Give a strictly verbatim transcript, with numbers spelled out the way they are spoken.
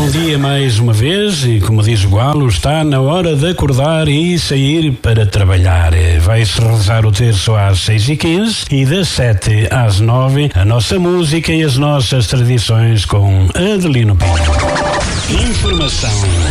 bom dia mais uma vez e, como diz o Galo, está na hora de acordar e sair para trabalhar. Vai-se rezar o terço às seis e quinze e das sete às nove a nossa música e as nossas tradições com Adelino Pinto. Informação